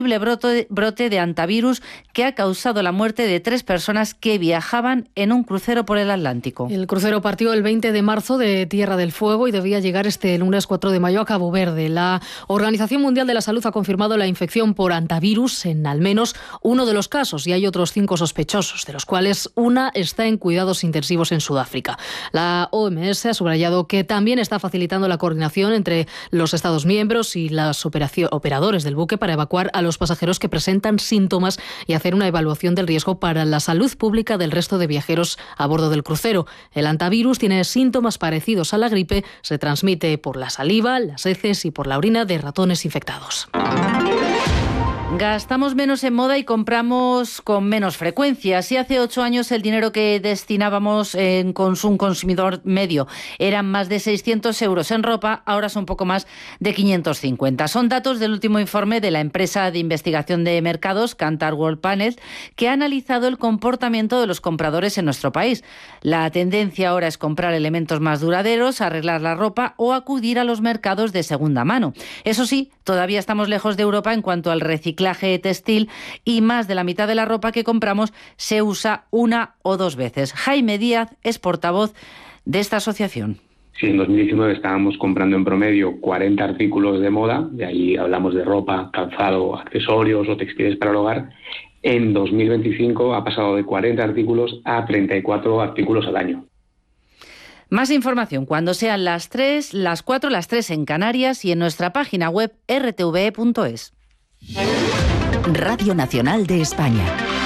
brote de hantavirus que ha causado la muerte de 3 personas que viajaban en un crucero por el Atlántico. El crucero partió el 20 de marzo de Tierra del Fuego y debía llegar este lunes 4 de mayo a Cabo Verde. La Organización Mundial de la Salud ha confirmado la infección por hantavirus en al menos uno de los casos y hay otros 5 sospechosos, de los cuales una está en cuidados intensivos en Sudáfrica. La OMS ha subrayado que también está facilitando la coordinación entre los Estados miembros y los operadores del buque para evacuar a los pasajeros que presentan síntomas y hacer una evaluación del riesgo para la salud pública del resto de viajeros a bordo del crucero. El hantavirus tiene síntomas parecidos a la gripe, se transmite por la saliva, las heces y por la orina de ratones infectados. Gastamos menos en moda y compramos con menos frecuencia. Si hace 8 años el dinero que destinábamos en un consumidor medio eran más de 600 euros en ropa, ahora son poco más de 550. Son datos del último informe de la empresa de investigación de mercados, Kantar Worldpanel, que ha analizado el comportamiento de los compradores en nuestro país. La tendencia ahora es comprar elementos más duraderos, arreglar la ropa o acudir a los mercados de segunda mano. Eso sí, todavía estamos lejos de Europa en cuanto al reciclaje textil y más de la mitad de la ropa que compramos se usa 1 o 2 veces. Jaime Díaz es portavoz de esta asociación. Si en 2019 estábamos comprando en promedio 40 artículos de moda, de ahí hablamos de ropa, calzado, accesorios o textiles para el hogar, en 2025 ha pasado de 40 artículos a 34 artículos al año. Más información cuando sean las 3, las 4, las 3 en Canarias y en nuestra página web rtve.es. Radio Nacional de España.